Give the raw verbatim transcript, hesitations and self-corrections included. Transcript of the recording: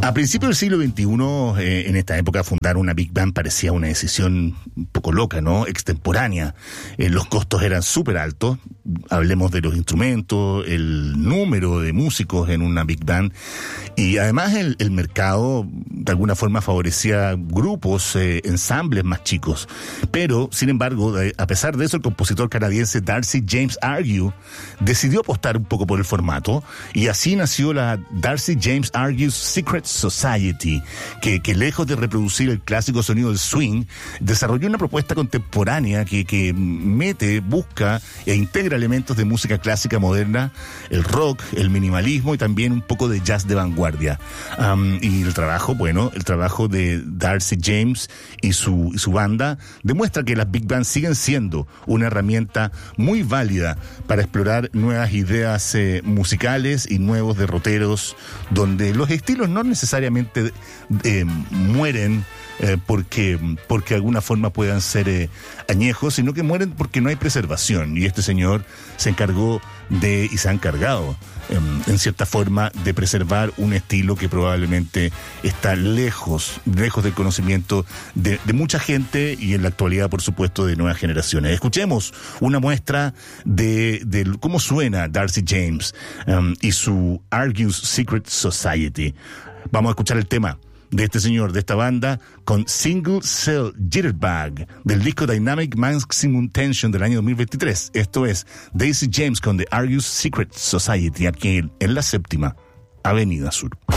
A principios del siglo veintiuno, eh, en esta época, fundar una Big Band parecía una decisión un poco loca, ¿no? Extemporánea. Eh, los costos eran súper altos. Hablemos de los instrumentos, el número de músicos en una Big Band. Y además el, el mercado, de alguna forma, favorecía grupos, eh, ensambles más chicos. Pero, sin embargo, de, a pesar de eso, el compositor canadiense Darcy James Argue decidió apostar un poco por el formato. Y así nació la Darcy James Argue's Secret Society, que, que lejos de reproducir el clásico sonido del swing, desarrolló una propuesta contemporánea que, que mete, busca e integra elementos de música clásica moderna, el rock, el minimalismo y también un poco de jazz de vanguardia. Um, y el trabajo, bueno, el trabajo de Darcy James y su, y su banda demuestra que las Big Bands siguen siendo una herramienta muy válida para explorar nuevas ideas eh, musicales y nuevos derroteros, donde los estilos no necesariamente eh, mueren eh, porque, porque de alguna forma puedan ser eh, añejos, sino que mueren porque no hay preservación. Y este señor se encargó de, y se ha encargado, eh, en cierta forma, de preservar un estilo que probablemente está lejos, lejos del conocimiento de, de mucha gente y en la actualidad, por supuesto, de nuevas generaciones. Escuchemos una muestra de, de cómo suena Darcy James um, y su Argue's Secret Society. Vamos a escuchar el tema de este señor, de esta banda, con Single Cell Jitterbug, del disco Dynamic Maximum Tension del año dos mil veintitrés. Esto es Darcy James con The Argue's Secret Society, aquí en la séptima Avenida Sur.